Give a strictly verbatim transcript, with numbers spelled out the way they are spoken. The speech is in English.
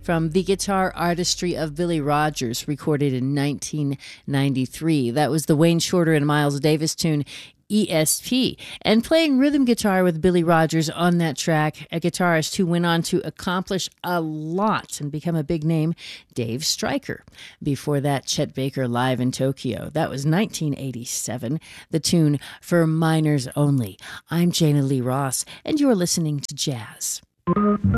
from The Guitar Artistry of Billy Rogers, recorded in nineteen ninety-three. That was the Wayne Shorter and Miles Davis tune, E S P. And playing rhythm guitar with Billy Rogers on that track, a guitarist who went on to accomplish a lot and become a big name, Dave Stryker. Before that, Chet Baker live in Tokyo. That was nineteen eighty-seven, the tune For Minors Only. I'm Jana Lee Ross, and you're listening to Jazz.